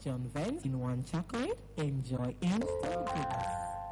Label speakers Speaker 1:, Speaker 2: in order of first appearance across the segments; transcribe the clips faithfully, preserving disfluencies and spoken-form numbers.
Speaker 1: John Vance in one chocolate. Enjoy instant goodness.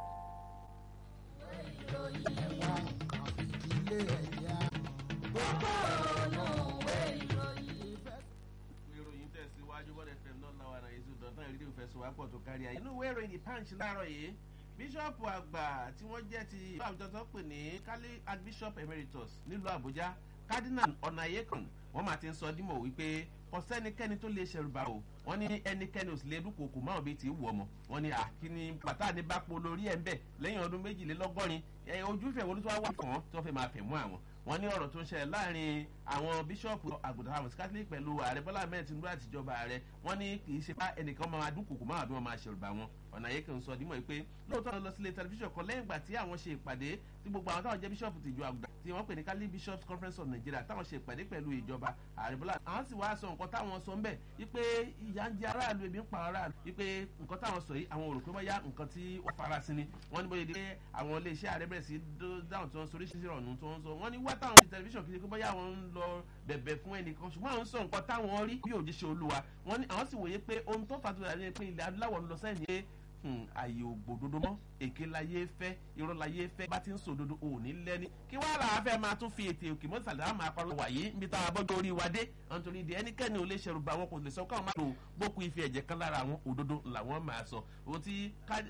Speaker 2: Wápọ̀ tó kárí ayé. Inú ìwé ìròyìn The Punch láàárọ̀ yìí bíṣọ́ọ̀pù àgbà tí wọ́n jẹ́ ti ìlú àwùjọ tó pè ní Kali Archbishop Emeritus nílùú Àbújá Cardinal Ọ̀nàyẹ́kàn wọ́n máa ti ń sọ dímọ̀ wípé kò sẹ́nikẹ́ni tó lè ṣẹ̀rùbà o wọ́n ní ẹnikẹ́ni ò sì lè dúnkòkò máa bí ti wù ọmọ wọ́n ní àkíní bàtà ní bá po lórí ẹ̀ ń bẹ̀ lẹ́yìn ọdún méjìlélọ́gọ́rin ojú ìfẹ́ wọlé tó wá wà kàn tó fẹ́ máa fẹ̀ mú àwọn wọ́n ní ọ̀rọ̀ tó ń ṣẹlẹ̀ láàrin àwọn bíṣọ́ọ̀pù àgùntàn àwọn catholic pẹ̀lú ààrẹ Bọ́lá Ahmed Tinubu àtijọba ààrẹ wọ́n ní kì í ṣe bá ẹnìkan máa dúnkòkò máa bí wọ́n máa ṣẹ̀rùbà wọn Ọ̀nàyẹ́kàn sọ dímọ̀ pé lóòótọ́ lọ sílé tẹlifíṣàn kan lẹ́yìn ìgbà tí àwọn ṣe ìpàdé tí gbogbo àwọn táwọn jẹ́ bíṣọ́ọ̀pù tìjọ àgùntàn tí wọ́n pè ní Kali Bishops Conference of Nigeria táwọn ṣe ìpàdé pẹ̀lú ìjọba ààrẹ Bọ́lá àwọn sì wá sọ nǹkan táwọn sọ ń bẹ̀ wípé ìyà ń jẹ aráàlú ebi ń pa aráàlú wípé nǹkan táwọn sọ yìí àwọn ò rò pé wọ́n yá nǹkan tí ó farasin ni wọ́n ní bóyá dé àwọn iléeṣẹ́ ààrẹ bẹ̀rẹ̀ sí dáhùn tí wọ́n sọ oríṣiríṣi ọ̀nà tí wọ́n sọ wọ́n ní wá táwọn ṣe tẹlifíṣàn kiri pé bóyá àwọn ń lọ bẹ̀bẹ̀ fún ẹnìkan ṣùgbọ́n àwọn sọ nǹkan táwọn rí bí òjíṣẹ́ Olúwa wọ́n ní àwọn sì wòye pé ohun tó fàtó rẹ̀ pé ilẹ̀ adúláwọ̀ ń lọ sẹ́yìn ní ààyè ògbòdodo mọ́ èké láyé fẹ́ irọ́ láyé fẹ́ bá ti ń sòdodo òní lẹ́ni kí wàá là á fẹ́ máa tún fi ètè òkè mọ́tàlá á máa parọ́ wàyí níbi tá a bọ́jọ́ orí wa dé nítorí di ẹnikẹ́ni ò lè ṣẹ̀rù bá wọn kò lè sọ káwọn máa lò gbókù ife ẹ̀jẹ̀ kan lára àwọn òdodo làwọn máa sọ ohun tí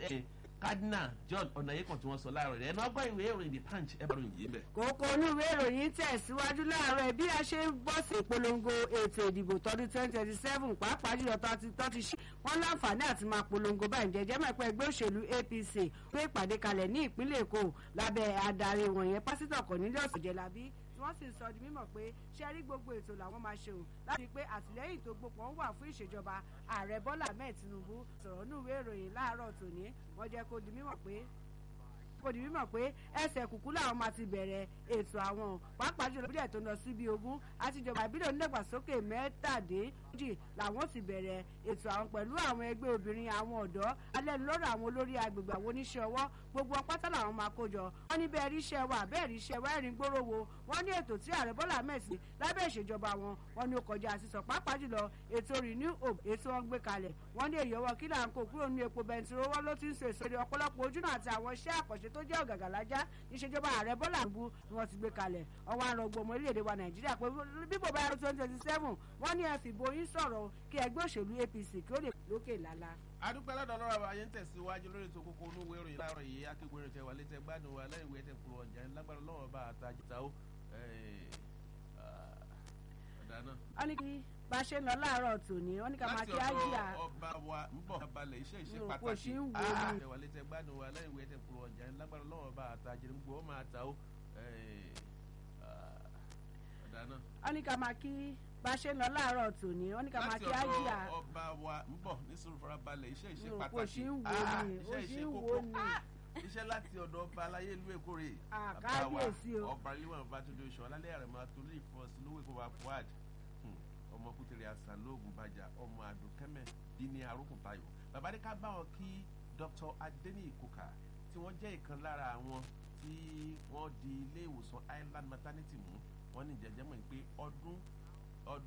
Speaker 2: Cardinal John Ọ̀nàyẹ́kàn tí wọ́n sọ láàárọ̀ rẹ̀ ẹnu ọgbọ́n ìwé ìròyìn The Punch ẹ bá ròyìn yìí bẹ̀.
Speaker 3: kókó inú ìwé ìròyìn tẹ̀síwájú láàárọ̀ bí a ṣe ń bọ́ sí ìpolongo ètò ìdìbò tọdún twenty twenty seven pàápàá jùlọ tó ti tọ́ ti ṣí wọ́n láǹfààní àti máa polongo báyìí jẹ́jẹ́ mọ̀ pé ẹgbẹ́ òṣèlú A P C pé ìpàdé kalẹ̀ ní ìpínlẹ̀ Èkó lábẹ́ adarí wọ̀nyẹn pásítọ̀ Cornelius Ọ̀jẹ̀lábí tí wọ́n sì sọ di mímọ̀ pé ṣe rí gbogbo ètò làwọn máa ṣe òun láti pé àtìlẹ́yìn tó gbópọn wà fún ìṣèjọba ààrẹ Bọ́lá Ahmed Tinubu sọ̀rọ̀ nínú ìwé ìròyìn láàárọ̀ tòní wọ́n jẹ́ kó di mímọ̀ pé kò di mímọ̀ pé ẹsẹ̀ kùkú làwọn máa ti bẹ̀rẹ̀ ètò àwọn pàápàá jùlọ bílẹ̀ tó lọ sí bí ogún àtijọba ìbílẹ̀ onídàgbàsókè mẹ́tàdínlójì làwọn ti bẹ̀rẹ̀ ètò àwọn pẹ̀lú àwọn ẹgbẹ́ obìnrin àwọn ọ̀dọ́ alẹ́nulọ́rọ̀ àwọn olórí agbègbè àwọn oníṣẹ́ ọwọ́ gbogbo pátá làwọn máa kó jọ wọ́n ní bẹ́ẹ̀ ríṣẹ́ wa bẹ́ẹ̀ ríṣẹ́ wa ẹ̀rín gbóró wo wọ́n ní ètò tí ààrẹ Bọ́lá Ahmed sí lábẹ́ ìṣèjọba wọn wọ́n ní ó kọjá àtisọ pàápàá jùlọ ètò renew hope ètò wọn gbé kalẹ̀ wọ́n ní èyí ọwọ́ kí là ń kó kúrò ní epo bẹntiró wọ́n ló ti ń so èso ọ̀pọ̀lọpọ̀ ojúnà àti àwọn iṣẹ́ àkànṣe tó jẹ́ ọ̀gàgàlájá ìṣèjọba ààrẹ Bọ́lá Tinubu ni wọ́n ti gbé kalẹ̀ ọwọ́ àrọ̀gbọ̀ ọmọ orílẹ̀-èdè wa Nàìjíríà pé bíbò bá yàrá twenty twenty seven wọ́n ní ẹ fìbò yín sọ̀rọ̀ kí ẹgbẹ́ òṣèlú A P C kí ó lè lókè lálá.
Speaker 2: adúpẹ́ lọ́dọ̀ ọlọ́run àbáyé ń tẹ̀síwájú lórí ètò kókó inú ìwé ìròyìn láàárọ̀ yìí akéwì ìròyìn tẹ̀wá létẹ̀ gbádùn wa lẹ́yìn ìwé tẹ̀kùrọ̀ ọ̀jà lágbára lọ́wọ́ bá àtàjìta ó ọ̀dà náà.
Speaker 3: wọ́n ní kí bá ṣe ń lọ láàárọ̀ tòní wọ́n ní ká máa kí ájíà.
Speaker 2: láti ọ̀dọ̀ ọba wa ń bọ̀ balẹ̀ iṣẹ́ ìṣe pàtàkì tẹ̀wá létẹ̀ gbádùn wa lẹ́yìn ìwé tẹ̀kùrọ̀ ọ̀jà lágbára lọ́wọ́ bá àtàjìta gbogbo ó máa ta ó ọ̀dà náà.
Speaker 3: wọ́n ní ká máa kí bá ṣe ń lọ láàárọ̀ tòní wọ́n ní ká máa kí ájíà.
Speaker 2: láti ọ̀dọ̀ ọba wa ń bọ̀ ní sùúrù farabalẹ̀ iṣẹ́ ìṣe
Speaker 3: kò
Speaker 2: pàtàkì
Speaker 3: sí ń wo ni ó sì ń wo ni.
Speaker 2: iṣẹ́ láti ọ̀dọ̀ ọba aláyé ìlú Èkó rè
Speaker 3: kábíyèsí o
Speaker 2: ọba ríwọ̀n bá tó dé oṣù ọ̀làlẹ́ rẹ̀ máa tó lè fọ́ sí lówó Èkó wa Fuad ọmọ kútẹ̀rẹ̀ àṣà lóògùn bàjá ọmọ àdùnkẹ́mẹ̀ bí ní arókùn tayò bàbá ní ká bá wọn kí Doctor Adeniyi Koka tí wọ́n jẹ́ ìkan lára àwọn tí wọ́n di ilé ìwòsàn Island Maternity mú wọ́n ní jẹjẹmọ́ pé ọdún